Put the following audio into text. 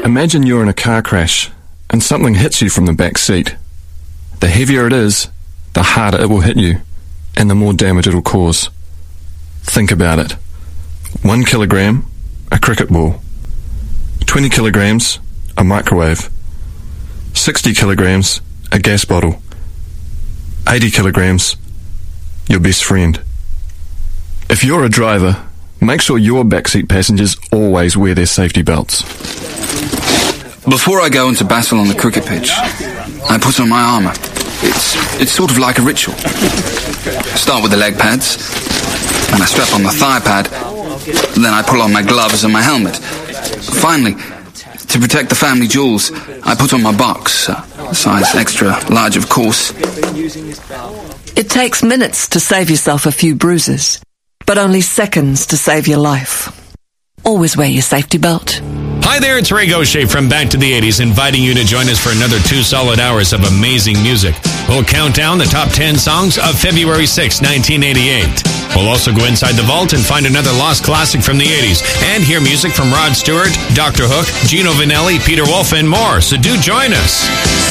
Imagine you're in a car crash and something hits you from the back seat. The heavier it is, the harder it will hit you, and the more damage it will cause. Think about it. 1 kilogram, a cricket ball. 20 kilograms, a microwave. 60 kilograms, a gas bottle. 80 kilograms, your best friend. If you're a driver, make sure your backseat passengers always wear their safety belts. Before I go into battle on the cricket pitch, I put on my armour. It's sort of like a ritual. Start with the leg pads, then I strap on the thigh pad, then I pull on my gloves and my helmet. Finally, to protect the family jewels, I put on my box, size extra large of course. It takes minutes to save yourself a few bruises, but only seconds to save your life. Always wear your safety belt. Hi there, it's Ray Gaucher from Back to the 80s, inviting you to join us for another 2 solid hours of amazing music. We'll count down the top 10 songs of February 6, 1988. We'll also go inside the vault and find another lost classic from the 80s, and hear music from Rod Stewart, Dr. Hook, Gino Vanelli, Peter Wolf, and more. So do join us.